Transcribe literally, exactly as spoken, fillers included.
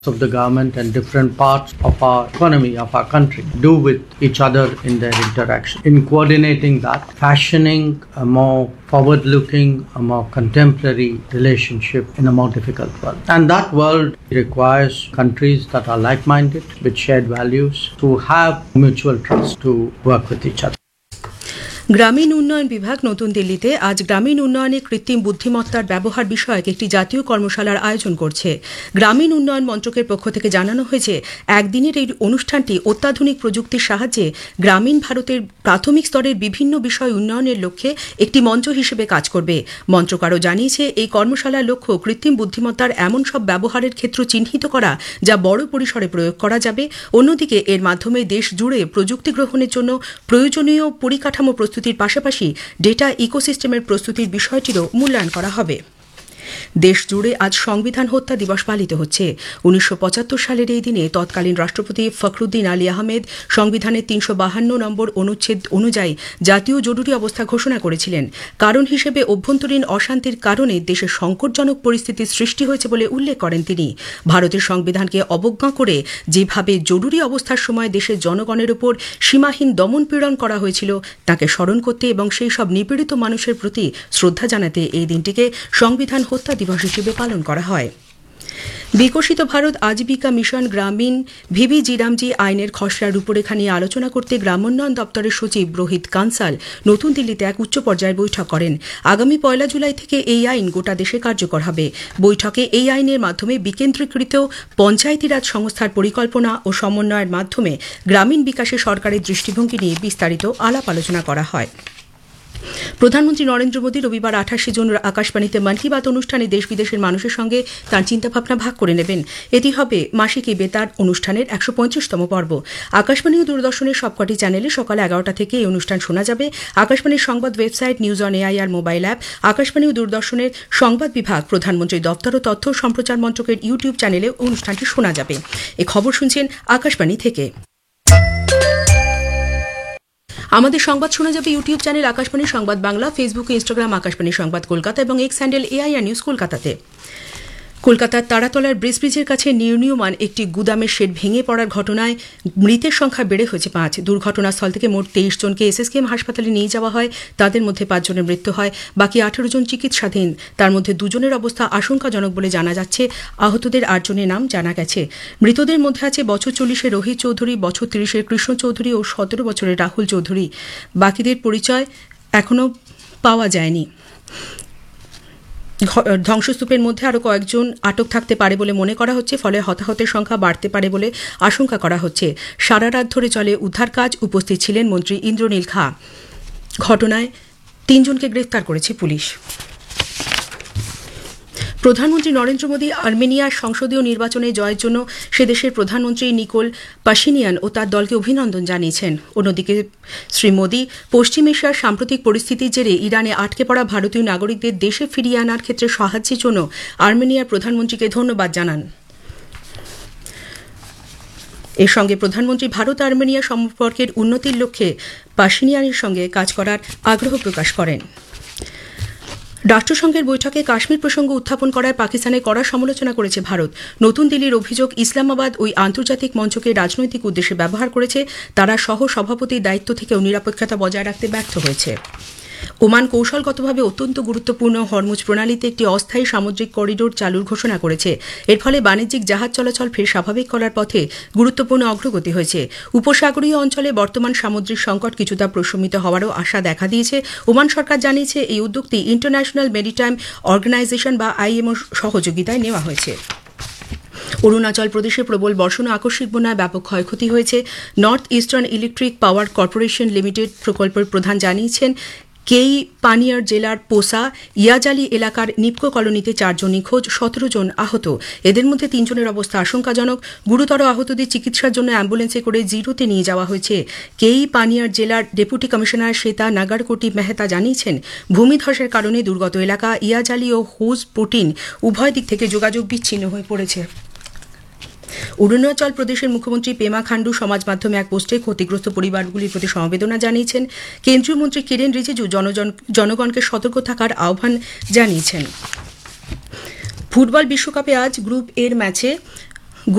of the government and different parts of our economy, of our country, do with each other in their interaction. In coordinating that, fashioning a more forward-looking, a more contemporary relationship in a more difficult world. And that world requires countries that are like-minded, with shared values, to have mutual trust to work with each other. গ্রামীণ উন্নয়ন বিভাগ নতুন দিল্লিতে আজ গ্রামীণ উন্নয়নে কৃত্রিম বুদ্ধিমত্তার ব্যবহার বিষয়ক একটি জাতীয় কর্মশালার আয়োজন করছে। গ্রামীণ উন্নয়ন মন্ত্রকের পক্ষ থেকে জানানো হয়েছে, একদিনের এই অনুষ্ঠানটি অত্যাধুনিক প্রযুক্তির সাহায্যে গ্রামীণ ভারতের প্রাথমিক স্তরের বিভিন্ন বিষয় উন্নয়নের লক্ষ্যে একটি মঞ্চ হিসেবে কাজ করবে। মন্ত্রক আরও জানিয়েছে, এই কর্মশালার লক্ষ্য কৃত্রিম বুদ্ধিমত্তার এমন সব ব্যবহারের ক্ষেত্র চিহ্নিত করা যা বড় পরিসরে প্রয়োগ করা যাবে। অন্যদিকে এর মাধ্যমে দেশ জুড়ে প্রযুক্তি গ্রহণের জন্য প্রয়োজনীয় পরিকাঠামো প্রস্তুতির পাশাপাশি ডেটা ইকোসিস্টেমের প্রস্তুতির বিষয়টিরও মূল্যায়ন করা হবে। দেশ জুড়ে আজ সংবিধান হত্যা দিবস পালিত হচ্ছে। উনিশশো পঁচাত্তর সালের এই দিনে তৎকালীন রাষ্ট্রপতি ফখরুদ্দিন আলী আহমেদ সংবিধানের তিনশো বাহান্ন নম্বর অনুচ্ছেদ অনুযায়ী জাতীয় জরুরি অবস্থা ঘোষণা করেছিলেন। কারণ হিসেবে অভ্যন্তরীণ অশান্তির কারণে দেশে সংকটজনক পরিস্থিতির সৃষ্টি হয়েছে বলে উল্লেখ করেন তিনি। ভারতের সংবিধানকে অবজ্ঞা করে যেভাবে জরুরি অবস্থার সময় দেশের জনগণের উপর সীমাহীন দমন পীড়ন করা হয়েছিল তাকে স্মরণ করতে এবং সেই সব নিপীড়িত মানুষের প্রতি শ্রদ্ধা জানাতে এই দিনটিকে সংবিধান হত্যা দিবস হিসেবে পালন করা হয়। বিকশিত ভারত আজীবিকা মিশন গ্রামীণ ভিভি জিরামজি আইনের খসড়া রূপরেখা নিয়ে আলোচনা করতে গ্রামোন্নয়ন দপ্তরের সচিব রোহিত কানসাল নতুন দিল্লিতে এক উচ্চ পর্যায়ের বৈঠক করেন। আগামী পয়লা জুলাই থেকে এই আইন গোটা দেশে কার্যকর হবে। বৈঠকে এই আইনের মাধ্যমে বিকেন্দ্রীকৃত পঞ্চায়েতি রাজ সংস্থার পরিকল্পনা ও সমন্বয়ের মাধ্যমে গ্রামীণ বিকাশে সরকারের দৃষ্টিভঙ্গি নিয়ে বিস্তারিত আলাপ আলোচনা করা হয়। প্রধানমন্ত্রী নরেন্দ্র মোদী রবিবার আঠাশে জুন আকাশবাণীতে মন কি বাত অনুষ্ঠানে দেশ বিদেশের মানুষের সঙ্গে তাঁর চিন্তাভাবনা ভাগ করে নেবেন। এটি হবে মাসিক এই বেতার অনুষ্ঠানের একশো পঁয়ত্রিশতম পর্ব। আকাশবাণী ও দূরদর্শনের সবকটি চ্যানেলে সকাল এগারোটা থেকে এই অনুষ্ঠান শোনা যাবে। আকাশবাণীর সংবাদ website, news on AIR mobile app, Akashvani ও দূরদর্শনের সংবাদ বিভাগ, প্রধানমন্ত্রীর দপ্তর ও তথ্য সম্প্রচার মন্ত্রকের ইউটিউব চ্যানেলে অনুষ্ঠানটি শোনা যাবে। এ খবর শুনছেন আকাশবাণী থেকে। আমাদের সংবাদ শোনা যাবে ইউটিউব চ্যানেল আকাশবাণী সংবাদ বাংলা, ফেসবুক ও ইনস্টাগ্রাম আকাশবাণী সংবাদ কলকাতা এবং এক্স হ্যান্ডেল এআইআর নিউজ কলকাতাতে। কলকাতার তারাতলার ব্রিজ ব্রিজের কাছে নির্মীয়মান একটি গুদামের শেড ভেঙে পড়ার ঘটনায় মৃতের সংখ্যা বেড়ে হয়েছে পাঁচ। দুর্ঘটনাস্থল থেকে মোট তেইশ জনকে এসএসকেএম হাসপাতালে নিয়ে যাওয়া হয়। তাদের মধ্যে পাঁচ জনের মৃত্যু হয়, বাকি আঠারো জন চিকিৎসাধীন। তার মধ্যে দুজনের অবস্থা আশঙ্কাজনক বলে জানা যাচ্ছে। আহতদের আট জনের নাম জানা গেছে। মৃতদের মধ্যে আছে বছর চল্লিশের রোহিত চৌধুরী, বছর তিরিশের কৃষ্ণ চৌধুরী ও সতেরো বছরের রাহুল চৌধুরী। বাকিদের পরিচয় এখনও পাওয়া যায়নি। ধ্বংসস্তূপের মধ্যে আরও কয়েকজন আটক থাকতে পারে বলে মনে করা হচ্ছে, ফলে হতাহতের সংখ্যা বাড়তে পারে বলে আশঙ্কা করা হচ্ছে। সারা রাত ধরে চলে উদ্ধার কাজ। উপস্থিত ছিলেন মন্ত্রী ইন্দ্রনীল খাঁ। ঘটনায় তিনজনকে গ্রেফতার করেছে পুলিশ। প্রধানমন্ত্রী নরেন্দ্র মোদী আর্মেনিয়ার সংসদীয় নির্বাচনে জয়ের জন্য সে দেশের প্রধানমন্ত্রী নিকোল পাশিনিয়ান ও তার দলকে অভিনন্দন জানিয়েছেন। অন্যদিকে শ্রী মোদী পশ্চিম এশিয়ার সাম্প্রতিক পরিস্থিতির জেরে ইরানে আটকে পড়া ভারতীয় নাগরিকদের দেশে ফিরিয়ে আনার ক্ষেত্রে সাহায্যের জন্য আর্মেনিয়ার প্রধানমন্ত্রীকে ধন্যবাদ জানান। এর সঙ্গে প্রধানমন্ত্রী ভারত আর্মেনিয়া সম্পর্কের উন্নতির লক্ষ্যে পাশিনিয়ানের সঙ্গে কাজ করার আগ্রহ প্রকাশ করেন। রাষ্ট্রসংঘের বৈঠকে কাশ্মীর প্রসঙ্গ উত্থাপন করায় পাকিস্তানের কড়া সমালোচনা করেছে ভারত। নতুন দিল্লির অভিযোগ, ইসলামাবাদ ওই আন্তর্জাতিক মঞ্চকে রাজনৈতিক উদ্দেশ্যে ব্যবহার করেছে। তারা সহ সভাপতির দায়িত্ব থেকেও নিরপেক্ষতা বজায় রাখতে ব্যর্থ হয়েছে। ওমান কৌশলগতভাবে অত্যন্ত গুরুত্বপূর্ণ হরমুজ প্রণালীতে একটি অস্থায়ী সামুদ্রিক করিডোর চালুর ঘোষণা করেছে। এর ফলে বাণিজ্যিক জাহাজ চলাচল ফের স্বাভাবিক করার পথে গুরুত্বপূর্ণ অগ্রগতি হয়েছে। উপসাগরীয় অঞ্চলে বর্তমান সামুদ্রিক সংকট কিছুটা প্রশমিত হওয়ারও আশা দেখা দিয়েছে। ওমান সরকার জানিয়েছে, এই উদ্যোগটি ইন্টারন্যাশনাল মেরিটাইম অর্গানাইজেশন বা আইএমও সহযোগিতায় নেওয়া হয়েছে। অরুণাচল প্রদেশে প্রবল বর্ষণ ও আকস্মিক বন্যায় ব্যাপক ক্ষয়ক্ষতি হয়েছে। North eastern electric power corporation limited প্রকল্পের প্রধান জানিয়েছেন, কেই পানিয়ার জেলার পোসা ইয়াজালি এলাকার নিপকো কলোনিতে চারজন নিখোঁজ, সতেরো জন আহত। এদের মধ্যে তিনজনের অবস্থা আশঙ্কাজনক। গুরুতর আহতদের চিকিৎসার জন্য অ্যাম্বুলেন্সে করে জিরোতে নিয়ে যাওয়া হয়েছে। কেই পানিয়ার জেলার ডেপুটি কমিশনার শ্বেতা নাগারকোটি মেহতা জানিয়েছেন, ভূমিধসের কারণে দুর্গত এলাকা ইয়াজালি ও হোজ পোটিন উভয় দিক থেকে যোগাযোগ বিচ্ছিন্ন হয়ে পড়েছে। অরুণাচল প্রদেশের মুখ্যমন্ত্রী পেমা খান্ডু সমাজ মাধ্যমে এক পোস্টে ক্ষতিগ্রস্ত পরিবারগুলির প্রতি সমবেদনা জানিয়েছেন। কেন্দ্রীয় মন্ত্রী কিরেন রিজিজু জনগণকে সতর্ক থাকার আহ্বান জানিয়েছেন। ফুটবল বিশ্বকাপে আজ গ্রুপ এর ম্যাচে